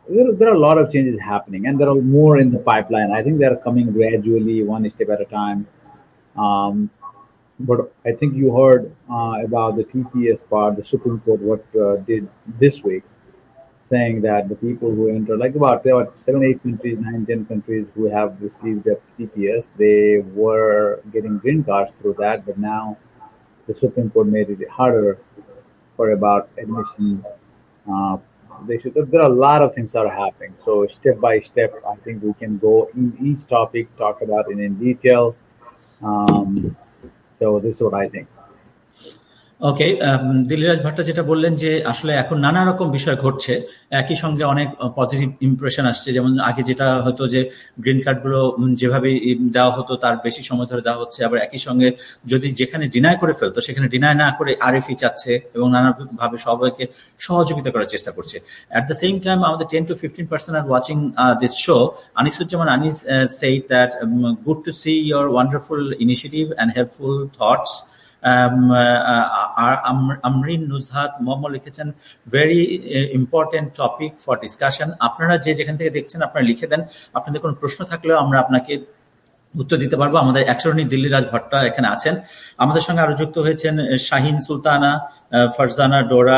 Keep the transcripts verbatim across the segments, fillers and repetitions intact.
there, there are a lot of changes happening, and there are more in the pipeline. I think they are coming gradually, one step at a time. Um, but I think you heard uh, about the T P S part, the Supreme Court, what uh, did this week, saying that the people who enter, like about there are seven, eight countries, nine, ten countries who have received the T P S. They were getting green cards through that, but now the Supreme Court made it harder for about admission. Uh, they should. There are a lot of things that are happening. So step by step, I think we can go in each topic, talk about it in detail. Um, so this is what I think. ওকে, দিলরাজ ভাট্টা যেটা বললেন যে আসলে এখন নানা রকম বিষয় ঘটছে, একই সঙ্গে অনেক পজিটিভ ইমপ্রেশন আসছে। যেমন আগে যেটা হতো যে গ্রিন কার্ডগুলো যেভাবে দেওয়া হতো তার বেশি সময় ধরে দেওয়া হচ্ছে, আবার একই সঙ্গে যদি যেখানে ডিনাই করে ফেলতো সেখানে ডিনাই না করে আরএফই চাচ্ছে এবং নানাভাবে সবাইকে সহযোগিতা করার চেষ্টা করছে। অ্যাট দ্য সেম টাইম আমাদের ten two fifteen percent are watching this show. Anisuzzaman Anis said that um, good to see your wonderful initiative and helpful thoughts. Amrin Nuzhat Mohammad লিখেছেন very important topic for discussion. আপনারা যে যেখান থেকে দেখছেন আপনারা লিখে দেন, আপনাদের কোনো প্রশ্ন থাকলেও আমরা আপনাকে উত্তর দিতে পারবো। আমাদের অ্যাটর্নি দিল্লিরাজ ভট্টা এখানে আছেন, আমাদের সঙ্গে আরো যুক্ত হয়েছেন শাহিন সুলতানা, ফারজানা ডোরা,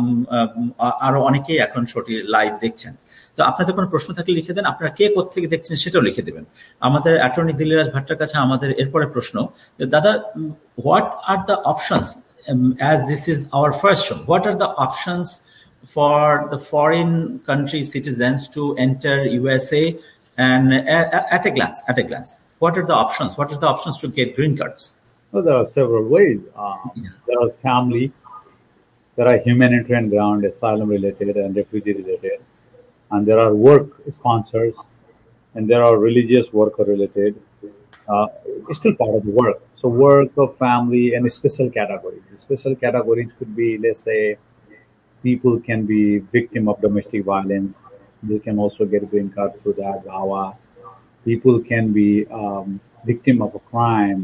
আরো অনেকেই এখন শোটি লাইভ দেখছেন। তো আপনাদের কোনো প্রশ্ন থাকলে লিখে দেন, আপনারা কে কোত্থেকে দেখছেন সেটাও লিখে দেবেন। আমাদের অ্যাটর্নি দিল্লিরাজ ভট্টার কাছে আমাদের এরপরে প্রশ্ন, দাদা, what are the options, as this is our first show, what are the options for the foreign country citizens to enter USA and at a glance, at a glance, what are the options? What are the options to get green cards? Well, there are several ways. Um, yeah. There are family, there are humanitarian ground, asylum related and refugee related, and there are work sponsors, and there are religious worker related. Uh, it's still part of the work. So work of family and special categories. The special categories could be, let's say, people can be victim of domestic violence. They can also get a green card through that. V A W A. People can be um, victim of a crime.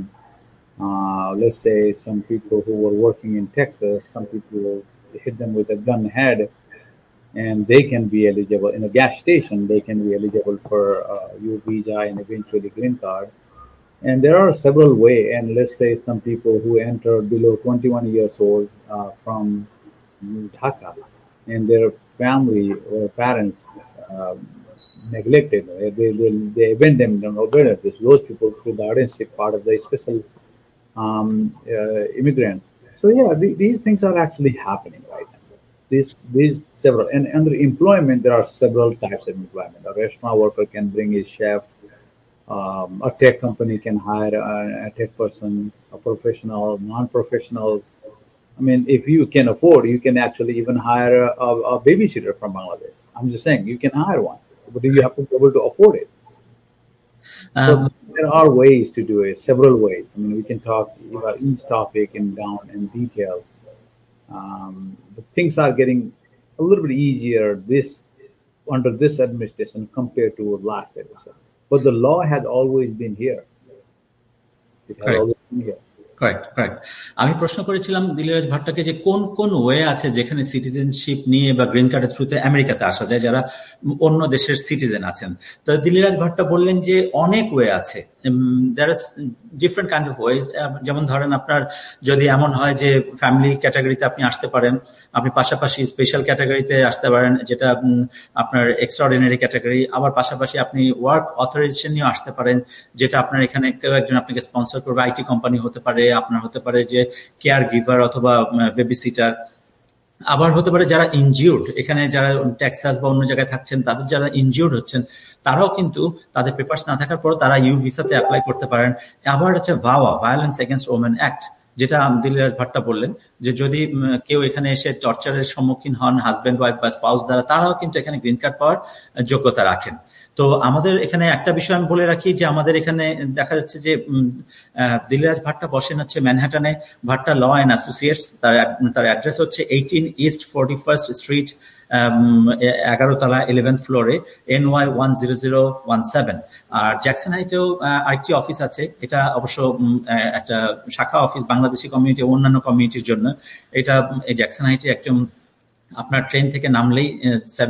Uh, let's say some people who were working in Texas, some people hit them with a gun head, and they can be eligible in a gas station. They can be eligible for uh, your visa and eventually green card. And there are several ways. And let's say some people who enter below twenty-one years old uh, from Dhaka, and their family or parents um, neglected, they, they, they abandoned them or this. Those people through the guardianship part of the special um, uh, immigrants. So yeah, the, these things are actually happening right now. These, these several, and under employment, there are several types of employment. A restaurant worker can bring his chef. Um, a tech company can hire a, a tech person, a professional, non-professional. I mean, if you can afford, you can actually even hire a, a babysitter from Bangladesh. I'm just saying, you can hire one, but you have to be able to afford it. Um, so there are ways to do it, several ways. I mean, we can talk about each topic in down in detail. Um, but things are getting a little bit easier this under this administration compared to last administration. But the law had always been here. It had right. always been here. Correct correct আমি প্রশ্ন করেছিলাম দিলরাজ ভাট্টাকে যে কোন কোন way আছে যেখানে citizenship নিয়ে বা গ্রিন কার্ডের থ্রুতে আমেরিকাতে আসা যায় যারা অন্য দেশের সিটিজেন আছেন। তো দিলরাজ ভাট্টা বললেন যে অনেক ওয়ে আছে, দেয়ার আর ডিফারেন্ট কাইন্ড অফ ওয়েজ। যেমন ধরেন আপনার যদি এমন হয় যে ফ্যামিলি ক্যাটাগরিতে আপনি আসতে পারেন, আপনি পাশাপাশি স্পেশাল ক্যাটাগরিতে আসতে পারেন যেটা আপনার এক্সট্রাঅর্ডিনারি ক্যাটাগরি, আবার পাশাপাশি আপনি ওয়ার্ক অথরাইজেশন নিয়ে আসতে পারেন যেটা আপনার এখানে কেউ একজন আপনাকে স্পন্সর করবে, আইটি কোম্পানি হতে পারে, আপনার হতে পারে যে কেয়ার গিভার অথবা বেবি সিটার, আবার হতে পারে যারা ইনজিউর্ড, এখানে যারা টেক্সাস বা অন্য জায়গায় থাকছেন তাদের যারা ইনজিউর্ড হচ্ছেন তারাও কিন্তু তাদের পেপারস না থাকার পর তারা ইউ ভিসাতে অ্যাপ্লাই করতে পারেন। আবার হচ্ছে ভাওয়া, ভায়োলেন্স এগেনস্ট ওমেন অ্যাক্ট, যেটা দিলরাজ ভাট্টা বললেন যে যদি কেউ এখানে এসে টর্চারের সম্মুখীন হন হাজব্যান্ড ওয়াইফ বা স্পাউস দ্বারা, তারাও কিন্তু এখানে গ্রিন কার্ড পাওয়ার যোগ্যতা রাখেন। তো আমাদের এখানে একটা বিষয় আমি বলে রাখি যে আমাদের এখানে দেখা যাচ্ছে যে দিলরাজ ভাট্টা বসেন হচ্ছে ম্যানহাটনে, ভাট্টা ল অ্যান্ড অ্যাসোসিয়েটস, তার তার অ্যাড্রেস হচ্ছে eighteen east forty first street, এগারো তলা ইলেভেন্থ ফ্লোরে, N Y one zero zero one seven. আর জ্যাকসন হাইটেও আরেকটি অফিস আছে, এটা অবশ্য একটা শাখা অফিস বাংলাদেশি কমিউনিটি অন্যান্য কমিউনিটির জন্য। এটা এই জ্যাকসন হাইটে একদম আপনার ট্রেন থেকে নামলেই